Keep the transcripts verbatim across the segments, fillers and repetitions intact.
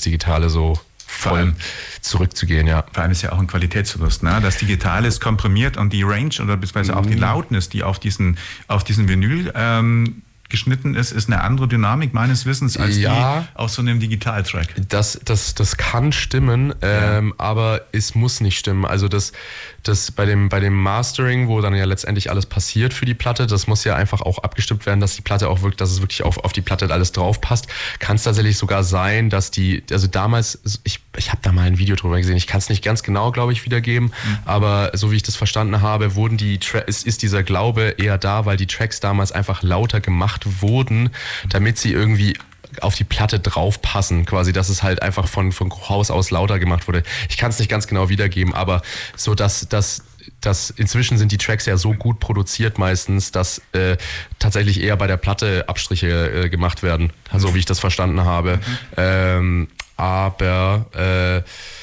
Digitale so voll zurückzugehen, ja. Vor allem ist ja auch ein Qualitätsverlust, ne? Das Digitale ist komprimiert und die Range oder beziehungsweise mhm. auch die Lautness, die auf diesen, auf diesen Vinyl ähm, geschnitten ist, ist eine andere Dynamik meines Wissens als ja, die auf so einem Digitaltrack. Das, das, das kann stimmen, ja. ähm, aber es muss nicht stimmen. Also das, das bei dem, bei dem Mastering, wo dann ja letztendlich alles passiert für die Platte, das muss ja einfach auch abgestimmt werden, dass die Platte auch wirklich, dass es wirklich auf, auf die Platte alles drauf passt. Kann es tatsächlich sogar sein, dass die, also damals, ich, ich habe da mal ein Video drüber gesehen, ich kann es nicht ganz genau, glaube ich, wiedergeben, mhm. aber so wie ich das verstanden habe, wurden die Tra- ist, ist dieser Glaube eher da, weil die Tracks damals einfach lauter gemacht wurden, damit sie irgendwie auf die Platte draufpassen, quasi, dass es halt einfach von, von Haus aus lauter gemacht wurde. Ich kann es nicht ganz genau wiedergeben, aber so, dass, dass, dass inzwischen sind die Tracks ja so gut produziert meistens, dass äh, tatsächlich eher bei der Platte Abstriche äh, gemacht werden, mhm. so wie ich das verstanden habe. Mhm. Ähm, aber äh,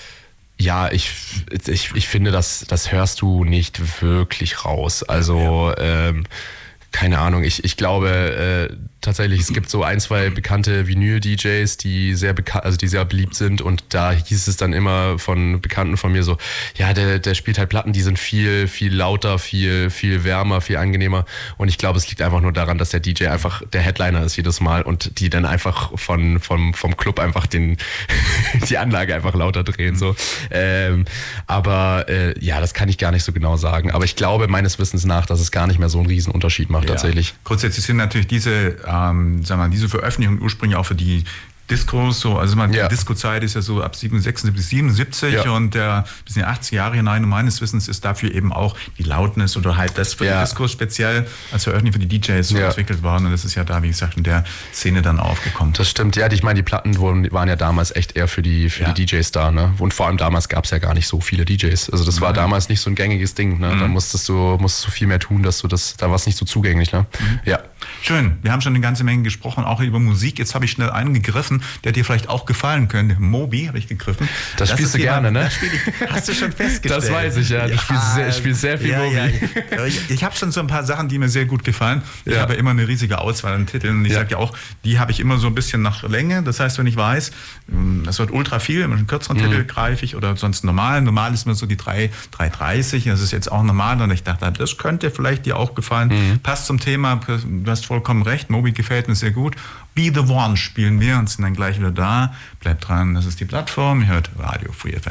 ja, ich, ich, ich finde, das, das hörst du nicht wirklich raus. Also ähm, keine Ahnung, ich, ich glaube äh, tatsächlich, es gibt so ein, zwei bekannte Vinyl-D Js, die sehr bekannt, also die sehr beliebt sind, und da hieß es dann immer von Bekannten von mir so, ja, der, der spielt halt Platten, die sind viel, viel lauter, viel, viel wärmer, viel angenehmer, und ich glaube, es liegt einfach nur daran, dass der D J einfach der Headliner ist jedes Mal und die dann einfach von, vom, vom Club einfach den, die Anlage einfach lauter drehen, so. Ähm, aber äh, ja, das kann ich gar nicht so genau sagen, aber ich glaube meines Wissens nach, dass es gar nicht mehr so einen riesen Unterschied macht, ja. tatsächlich. Grundsätzlich sind natürlich diese Ähm, sagen wir mal, diese Veröffentlichung ursprünglich auch für die Discos, so, also man, ja. die Disco-Zeit ist ja so ab sechsundsiebzig, siebenundsiebzig ja. und der bis in die achtziger Jahre hinein, und meines Wissens ist dafür eben auch die Lautness oder halt das für ja. die Discos speziell als Veröffentlichung für die D Js so ja. entwickelt worden, und das ist ja da, wie gesagt, in der Szene dann aufgekommen. Das stimmt, ja, ich meine, die Platten wurden, waren ja damals echt eher für die, für ja. die D Js da, ne? Und vor allem damals gab es ja gar nicht so viele D Js, also das war ja. damals nicht so ein gängiges Ding, ne? Mhm. Da musstest du, musstest du viel mehr tun, dass du das, da war es nicht so zugänglich, ne? Mhm. Ja. Schön, wir haben schon eine ganze Menge gesprochen, auch über Musik. Jetzt habe ich schnell einen gegriffen, der dir vielleicht auch gefallen könnte. Moby habe ich gegriffen. Das, das spielst du gerne, ne? Das spiel ich, hast du schon festgestellt. Das weiß ich, ja. Du ja, spielst sehr, spielst sehr viel ja, Moby. Ja. Ich, ich habe schon so ein paar Sachen, die mir sehr gut gefallen. Ich ja. habe immer eine riesige Auswahl an Titeln. Und ich ja. sage ja auch, die habe ich immer so ein bisschen nach Länge. Das heißt, wenn ich weiß, das wird ultra viel, mit einem kürzeren mhm. Titel greife ich oder sonst normal. Normal ist mir so die drei dreißig. Das ist jetzt auch normal. Und ich dachte, das könnte vielleicht dir auch gefallen. Mhm. Passt zum Thema. Du hast vollkommen recht. Moby gefällt mir sehr gut. Be the One spielen wir und sind dann gleich wieder da. Bleibt dran, das ist die Plattform. Ihr hört Radio Free F M.